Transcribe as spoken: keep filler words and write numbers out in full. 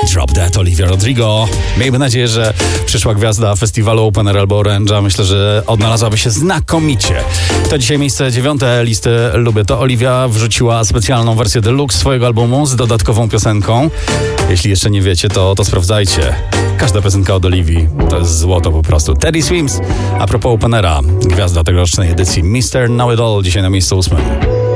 Drop That, Olivia Rodrigo. Miejmy nadzieję, że przyszła gwiazda festiwalu Open Air albo Orange'a, myślę, że odnalazłaby się znakomicie. To dzisiaj miejsce dziewiąte listy Lubię to. Olivia wrzuciła specjalną wersję deluxe swojego albumu z dodatkową piosenką. Jeśli jeszcze nie wiecie, to, to sprawdzajcie. Każda piosenka od Olivii to jest złoto po prostu. Teddy Swims, a propos Open Air'a, gwiazda tegorocznej edycji mister Know It All, dzisiaj na miejscu ósmym.